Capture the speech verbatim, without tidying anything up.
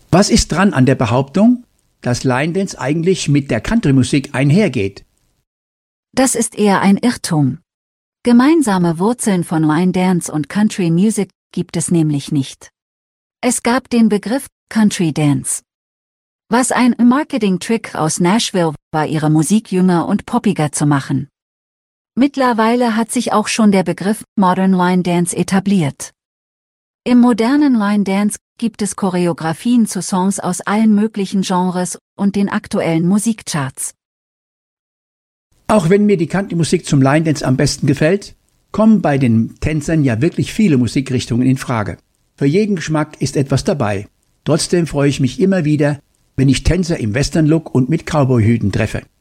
Was ist dran an der Behauptung, dass Line Dance eigentlich mit der Country-Musik einhergeht? Das ist eher ein Irrtum. Gemeinsame Wurzeln von Line Dance und Country Music gibt es nämlich nicht. Es gab den Begriff Country Dance. Was ein Marketing-Trick aus Nashville war, ihre Musik jünger und poppiger zu machen. Mittlerweile hat sich auch schon der Begriff Modern Line Dance etabliert. Im modernen Line Dance gibt es Choreografien zu Songs aus allen möglichen Genres und den aktuellen Musikcharts. Auch wenn mir die Country-Musik zum Line Dance am besten gefällt, kommen bei den Tänzern ja wirklich viele Musikrichtungen in Frage. Für jeden Geschmack ist etwas dabei. Trotzdem freue ich mich immer wieder, wenn ich Tänzer im Western-Look und mit Cowboy-Hüten treffe.